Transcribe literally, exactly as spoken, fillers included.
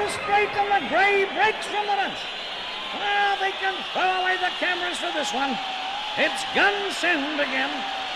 straight, and the grey breaks from the bunch. Well, they can throw away the cameras for this one. It's gun send again.